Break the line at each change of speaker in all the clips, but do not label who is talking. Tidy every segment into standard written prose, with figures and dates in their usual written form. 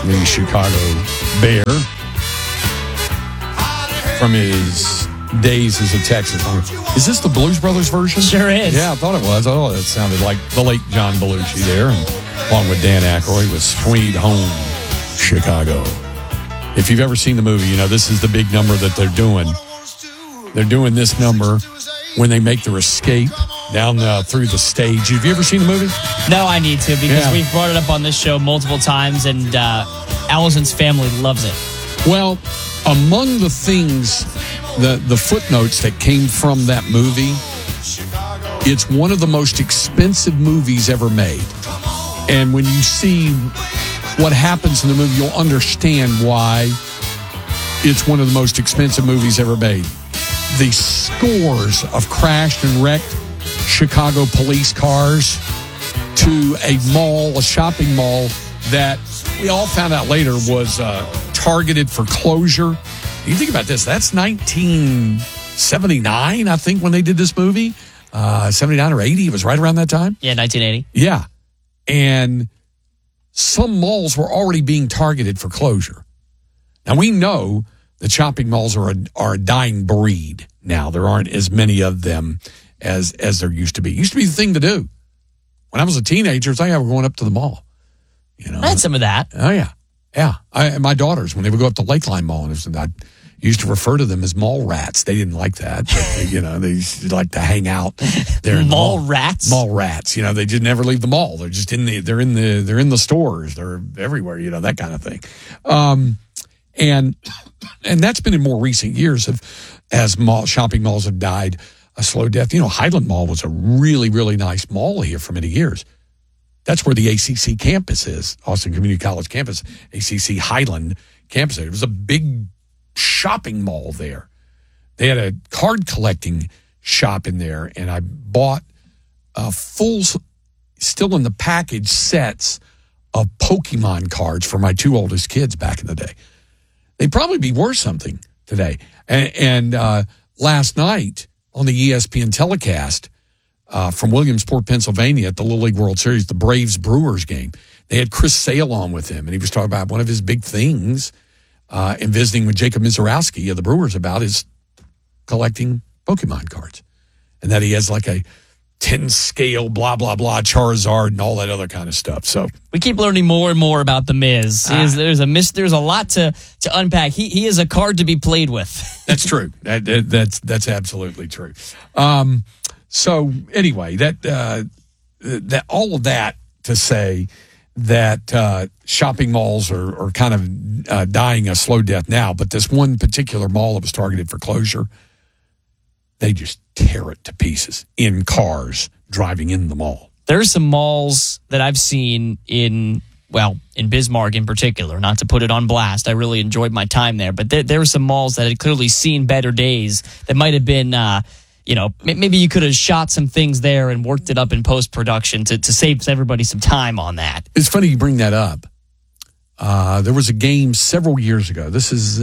the Chicago Bear, from his days as a Texas. Is this the Blues Brothers version?
Sure is.
Yeah, I thought it was. I thought it sounded like the late John Belushi there, and along with Dan Aykroyd with Sweet Home Chicago. If you've ever seen the movie, you know this is the big number that they're doing. They're doing this number when they make their escape down through the stage. Have you ever seen the movie?
No, I need to, because we've brought it up on this show multiple times, and Allison's family loves it.
Well, among the things, the footnotes that came from that movie, it's one of the most expensive movies ever made. And when you see what happens in the movie, you'll understand why it's one of the most expensive movies ever made. The scores of crashed and wrecked Chicago police cars to a mall, a shopping mall that we all found out later was targeted for closure. You think about this, that's 1979, I think, when they did this movie. 79 or 80, it was right around that time.
Yeah, 1980.
Yeah. And some malls were already being targeted for closure. Now, we know that shopping malls are a dying breed now. There aren't as many of them as there used to be. It used to be the thing to do. When I was a teenager, it's like I was going up to the mall. You know,
I had some of that.
Oh, yeah. Yeah. My daughters, when they would go up to Lakeline Mall, and I used to refer to them as mall rats. They didn't like that. But, you know, they used to like to hang out there. In
mall
the mall.
Rats?
Mall rats. You know, they just never leave the mall. They're just they're in the stores. They're everywhere, you know, that kind of thing. And that's been in more recent years as shopping malls have died a slow death. You know, Highland Mall was a really, really nice mall here for many years. That's where the ACC campus is, Austin Community College campus, ACC Highland campus. It was a big shopping mall there. They had a card collecting shop in there, and I bought full, still in the package, sets of Pokemon cards for my two oldest kids back in the day. They'd probably be worth something today. And last night on the ESPN telecast from Williamsport, Pennsylvania at the Little League World Series, the Braves-Brewers game, they had Chris Sale on with him, and he was talking about one of his big things in visiting with Jacob Mizorowski of the Brewers about is collecting Pokemon cards, and that he has like a 10-scale blah, blah, blah, Charizard and all that other kind of stuff. So
we keep learning more and more about the Miz. There's a lot to unpack. He is a card to be played with.
That's true. That's absolutely true. So anyway, that all of that to say that shopping malls are kind of dying a slow death now, but this one particular mall that was targeted for closure, they just tear it to pieces in cars driving in the mall.
There's some malls that I've seen in Bismarck in particular, not to put it on blast. I really enjoyed my time there, but there were some malls that had clearly seen better days that might have been, maybe you could have shot some things there and worked it up in post-production to save everybody some time on that.
It's funny you bring that up. There was a game several years ago. This is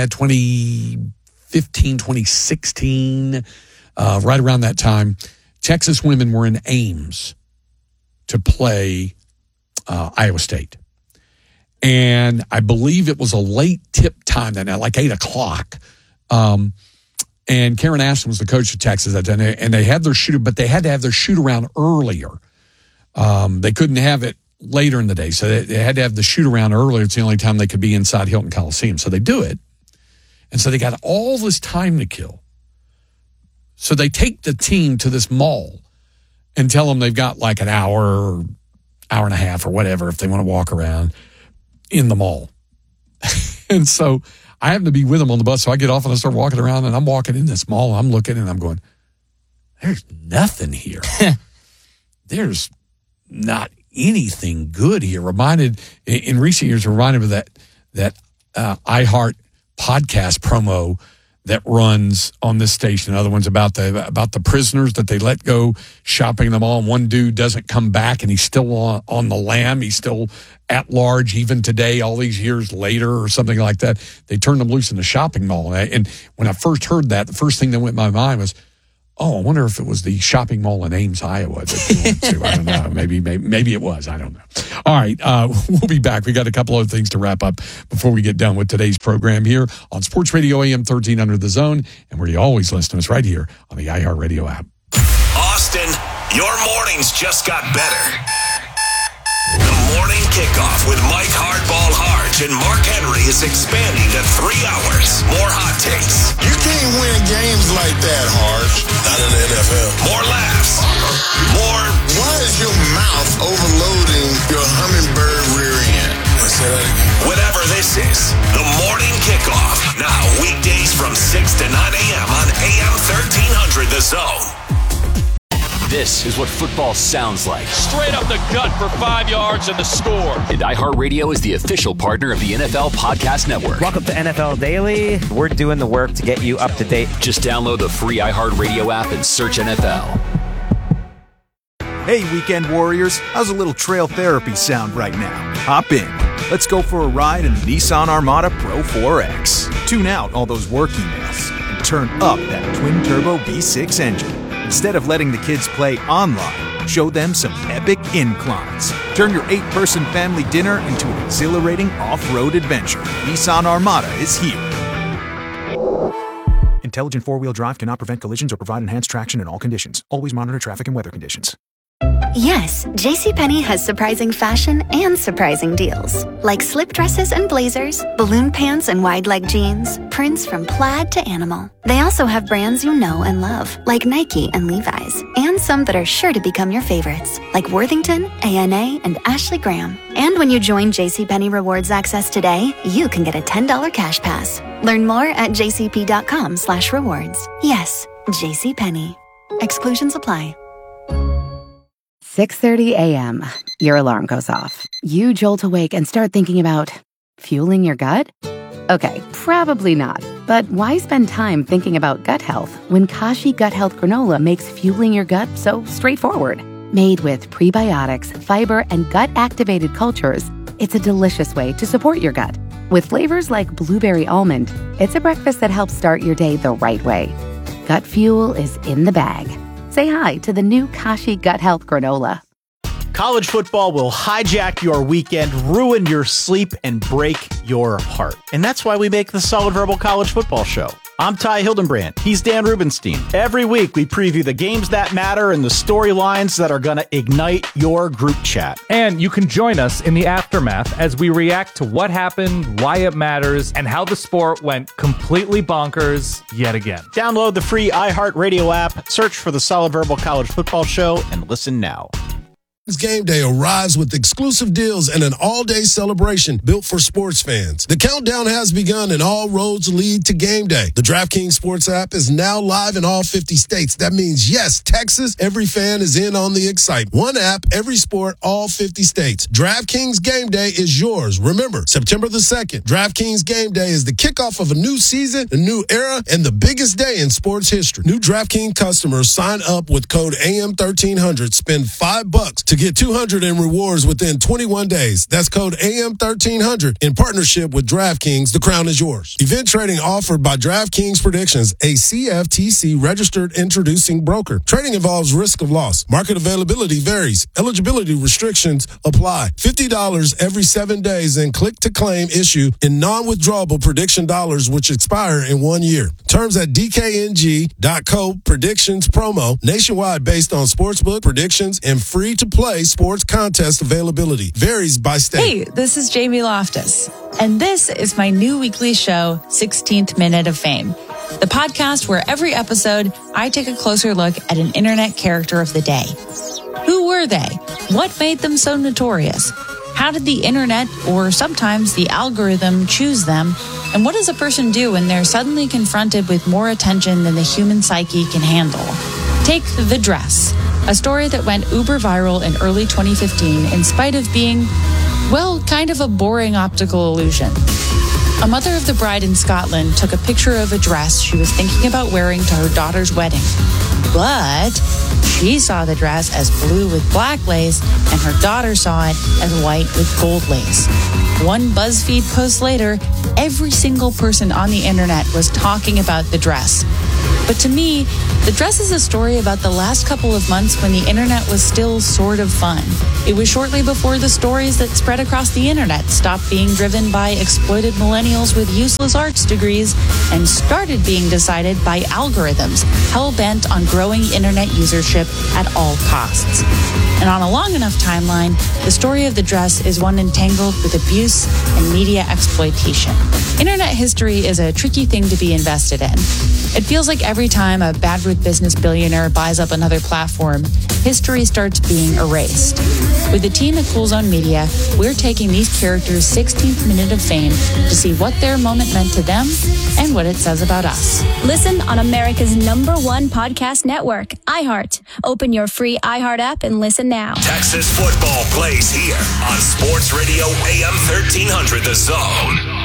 2015, 2016, right around that time. Texas women were in Ames to play Iowa State. And I believe it was a late tip time that night, like 8 o'clock. And Karen Ashton was the coach of Texas that day, and they had their shoot, but they had to have their shoot around earlier. They couldn't have it later in the day, so they had to have the shoot around earlier. It's the only time they could be inside Hilton Coliseum. So they do it. And so they got all this time to kill. So they take the team to this mall and tell them they've got like an hour or hour and a half or whatever if they want to walk around in the mall. And so I happen to be with them on the bus, so I get off and I start walking around, and I'm walking in this mall, and I'm looking, and I'm going, there's nothing here. There's not anything good here. In recent years, reminded of that iHeart podcast promo that runs on this station. Another one's about the prisoners that they let go shopping in the mall. And one dude doesn't come back, and he's still on the lam. He's still at large even today, all these years later, or something like that. They turned him loose in the shopping mall. And when I first heard that, the first thing that went in my mind was, Oh, I wonder if it was the shopping mall in Ames, Iowa that you went to. I don't know. Maybe it was. I don't know. All right. We'll be back. We got a couple other things to wrap up before we get done with today's program here on Sports Radio AM 1300 The Zone, and where you always listen to us right here on the iHeartRadio app.
Austin, your mornings just got better. The Morning Kickoff with Mike Hardball Harge and Mark Henry is expanding to 3 hours. More hot takes.
You can't win games like that, Harge. Not in the NFL.
More laughs. More.
Why is your mouth overloading your hummingbird rear end? Say that again.
Whatever this is, the Morning Kickoff. Now weekdays from 6 to 9 a.m. on AM 1300 The Zone.
This is what football sounds like.
Straight up the gut for 5 yards and the score.
And iHeartRadio is the official partner of the NFL Podcast Network.
Welcome to NFL Daily. We're doing the work to get you up to date.
Just download the free iHeartRadio app and search NFL.
Hey, Weekend Warriors. How's a little trail therapy sound right now? Hop in. Let's go for a ride in the Nissan Armada Pro 4X. Tune out all those work emails and turn up that twin-turbo V6 engine. Instead of letting the kids play online, show them some epic inclines. Turn your 8-person family dinner into an exhilarating off-road adventure. Nissan Armada is here. Intelligent four-wheel drive cannot prevent collisions or provide enhanced traction in all conditions. Always monitor traffic and weather conditions.
Yes, JCPenney has surprising fashion and surprising deals. Like slip dresses and blazers, balloon pants and wide leg jeans, prints from plaid to animal. They also have brands you know and love, like Nike and Levi's, and some that are sure to become your favorites, like Worthington, A&A, and Ashley Graham. And when you join JCPenney Rewards Access today, you can get a $10 cash pass. Learn more at jcp.com/rewards. Yes, JCPenney. Exclusions apply.
6:30 a.m. Your alarm goes off. You jolt awake and start thinking about fueling your gut? Okay, probably not. But why spend time thinking about gut health when Kashi Gut Health Granola makes fueling your gut so straightforward? Made with prebiotics, fiber, and gut-activated cultures, it's a delicious way to support your gut. With flavors like blueberry almond, it's a breakfast that helps start your day the right way. Gut fuel is in the bag. Say hi to the new Kashi Gut Health Granola.
College football will hijack your weekend, ruin your sleep, and break your heart. And that's why we make the Solid Verbal College Football Show. I'm Ty Hildenbrand. He's Dan Rubenstein. Every week, we preview the games that matter and the storylines that are going to ignite your group chat.
And you can join us in the aftermath as we react to what happened, why it matters, and how the sport went completely bonkers yet again.
Download the free iHeartRadio app, search for the Solid Verbal College Football Show, and listen now.
Game Day arrives with exclusive deals and an all-day celebration built for sports fans. The countdown has begun and all roads lead to Game Day. The DraftKings Sports app is now live in all 50 states. That means, yes, Texas, every fan is in on the excitement. One app, every sport, all 50 states. DraftKings Game Day is yours. Remember, September the 2nd, DraftKings Game Day is the kickoff of a new season, a new era, and the biggest day in sports history. New DraftKings customers sign up with code AM1300, spend $5 to get $200 in rewards within 21 days. That's code AM1300 in partnership with DraftKings. The crown is yours. Event trading offered by DraftKings Predictions, a CFTC registered introducing broker. Trading involves risk of loss. Market availability varies. Eligibility restrictions apply. $50 every 7 days and click to claim issue in non-withdrawable prediction dollars which expire in 1 year. Terms at DKNG.co. Predictions promo nationwide based on sportsbook predictions and free to play sports contest availability. Varies by state.
Hey, this is Jamie Loftus, and this is my new weekly show, 16th Minute of Fame, the podcast where every episode I take a closer look at an internet character of the day. Who were they? What made them so notorious? How did the internet, or sometimes the algorithm, choose them? And what does a person do when they're suddenly confronted with more attention than the human psyche can handle? Take The Dress, a story that went uber viral in early 2015 in spite of being, well, kind of a boring optical illusion. A mother of the bride in Scotland took a picture of a dress she was thinking about wearing to her daughter's wedding. But she saw the dress as blue with black lace, and her daughter saw it as white with gold lace. One BuzzFeed post later, every single person on the internet was talking about the dress. But to me, The Dress is a story about the last couple of months when the internet was still sort of fun. It was shortly before the stories that spread across the internet stopped being driven by exploited millennials with useless arts degrees and started being decided by algorithms hell-bent on growing internet usership at all costs. And on a long enough timeline, the story of The Dress is one entangled with abuse and media exploitation. Internet history is a tricky thing to be invested in. It feels like every time a bad root business billionaire buys up another platform, history starts being erased. With the team at Cool Zone Media, we're taking these characters' 16th minute of fame to see what their moment meant to them and what it says about us.
Listen on America's #1 podcast network, iHeart. Open your free iHeart app and listen now.
Texas football plays here on Sports Radio AM 1300 The Zone.